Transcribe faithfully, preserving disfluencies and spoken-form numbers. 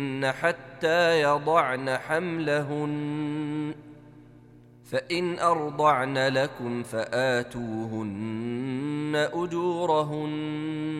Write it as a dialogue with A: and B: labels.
A: حتى يضعن حملهن، فإن أرضعن لكم فآتوهن أجورهن